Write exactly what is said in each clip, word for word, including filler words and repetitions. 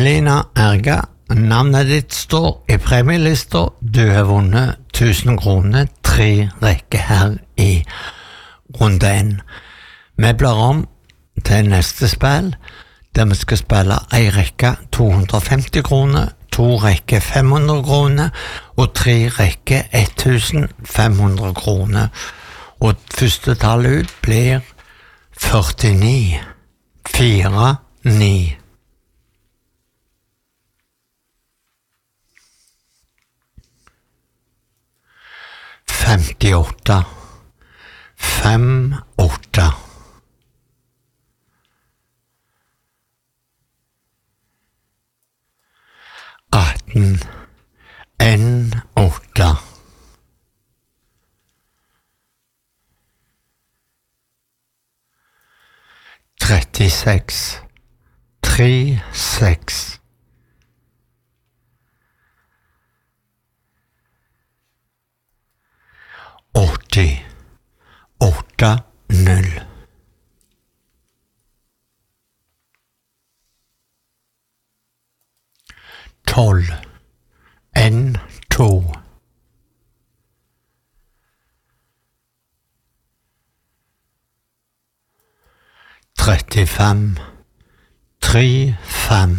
Elina Erga, navnet ditt står i premielista. Du har vunnet tusen kroner, tre rekker her i runde en. Vi blar om til neste spill, der vi skal spille ei rekke to hundre og femti kroner, to rekker fem hundre kroner og tre rekker tusen fem hundre kroner. Og første tallet ut blir førtini, fire, ni. femtiåtte, fem, åtte. atten, en, åtte. trettiseks, tre, seks. åtti, åtte, null. tolv, en, to. trettifem, tre, fem.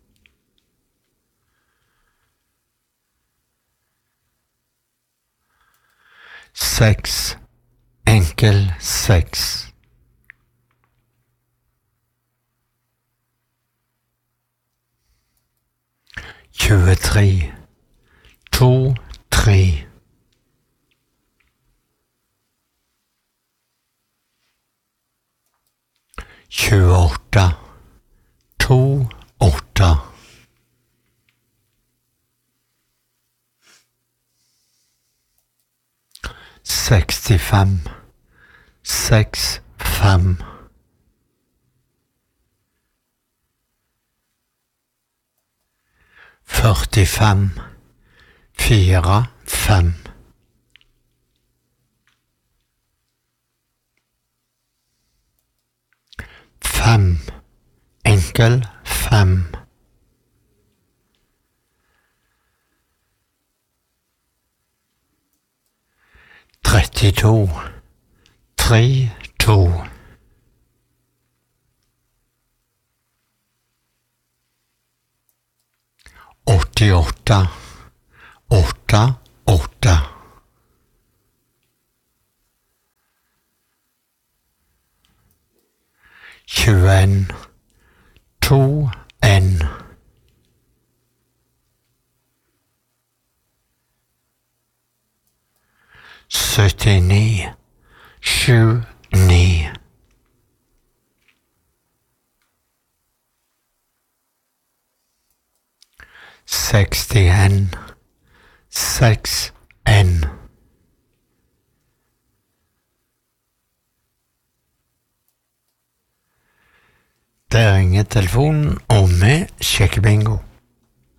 seks, enkel, seks. tjuetre, to, tre. tjueåtte, to, åtte. sekstifem, seks, fem. førtifem, fire, fem. fem, enkel, fem. trettito, tre, to. åttiåtte, åtte, åtte. tjueen, to, en. syttini, sju, ni. sekstien, seks, en. Der ringer telefonen, og vi sjekker bingo.